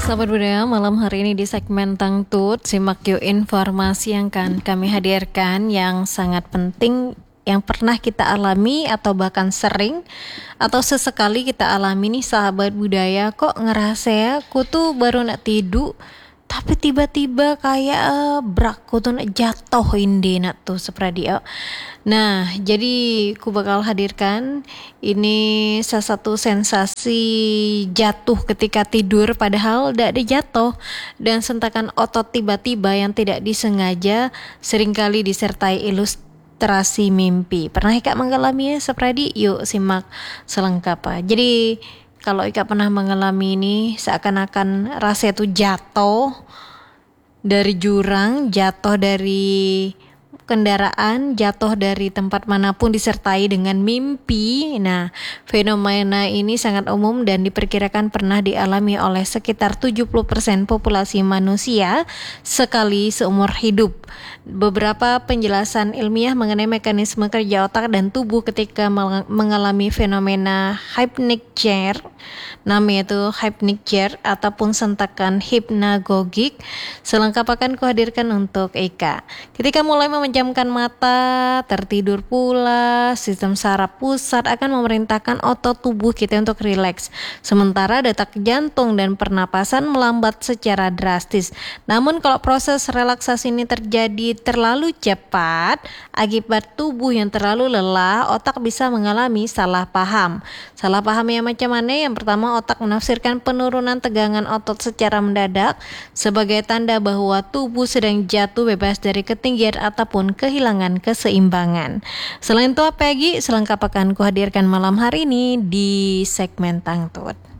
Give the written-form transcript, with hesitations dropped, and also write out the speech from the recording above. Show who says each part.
Speaker 1: Sahabat budaya, malam hari ini di segmen Tangtut, simak yuk informasi yang akan kami hadirkan yang sangat penting yang pernah kita alami atau bahkan sering atau sesekali kita alami nih sahabat budaya. Kok ngerasa ya, aku tuh baru nak tidur tapi tiba-tiba kayak aku tuh nak jatuh inde nak tuh sepradio. Nah, jadi ku bakal hadirkan ini salah satu sensasi jatuh ketika tidur padahal tidak ada jatuh, dan sentakan otot tiba-tiba yang tidak disengaja seringkali disertai ilustrasi mimpi. Pernah Ika mengalami sepradi? Yuk simak selengkapnya. Jadi kalau Ika pernah mengalami ini, seakan-akan rasa itu jatuh dari jurang, jatuh dari kendaraan, jatuh dari tempat manapun disertai dengan mimpi. Nah, fenomena ini sangat umum dan diperkirakan pernah dialami oleh sekitar 70% populasi manusia sekali seumur hidup. Beberapa penjelasan ilmiah mengenai mekanisme kerja otak dan tubuh ketika mengalami fenomena hypnagogic, namanya itu hypnagogic ataupun sentakan hipnagogik. Selengkap akan kuhadirkan untuk Eka. Ketika mulai memejamkan mata, tertidur pula, sistem saraf pusat akan memerintahkan otot tubuh kita untuk rileks. Sementara detak jantung dan pernapasan melambat secara drastis. Namun kalau proses relaksasi ini terjadi terlalu cepat, akibat tubuh yang terlalu lelah, otak bisa mengalami salah paham. Salah paham yang macam mana? Yang pertama, otak menafsirkan penurunan tegangan otot secara mendadak sebagai tanda bahwa tubuh sedang jatuh bebas dari ketinggian ataupun kehilangan keseimbangan. Selain itu apa lagi? Selengkap akan kuhadirkan malam hari ini di segmen Tangtut.